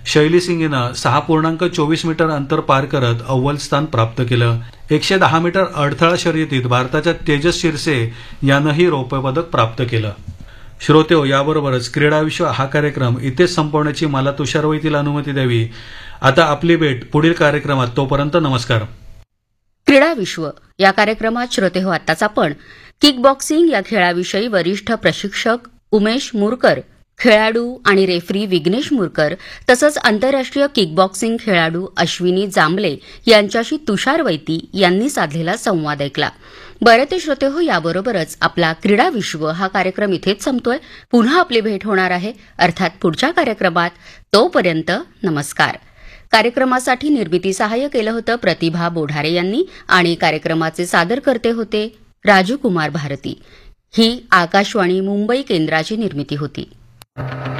शैली सिंगीनं 6.24 मीटर अंतर पार करत अव्वल स्थान प्राप्त केलं. 110 मीटर अडथळा शर्यतीत भारताच्या तेजस शिरसे यानंही रौप्य पदक प्राप्त केलं. श्रोतेहो, याबरोबरच क्रीडा विश्व हा कार्यक्रम इथेच संपवण्याची मला तुषार वैतील अनुमती द्यावी. आता आपली भेट पुढील कार्यक्रमात. तोपर्यंत नमस्कार. क्रीडा विश्व या कार्यक्रमात श्रोते हो, आत्ताच आपण किक बॉक्सिंग या खेळाविषयी वरिष्ठ प्रशिक्षक उमेश मुरकर, खेळाडू आणि रेफरी विघ्नेश मुरकर तसंच आंतरराष्ट्रीय किक बॉक्सिंग खेळाडू अश्विनी जांभले यांच्याशी तुषार वैती यांनी साधलेला संवाद ऐकला. बरं ते श्रोते हो, याबरोबरच आपला क्रीडा विश्व हा कार्यक्रम इथेच संपतोय. पुन्हा आपली भेट होणार आहे, अर्थात पुढच्या कार्यक्रमात. तोपर्यंत नमस्कार. कार्यक्रमासाठी निर्मिती सहाय्य केलं होतं प्रतिभा बोढारे यांनी आणि कार्यक्रमाचे सादरकर्ते होते राजू कुमार भारती. ही आकाशवाणी मुंबई केंद्राची निर्मिती होती.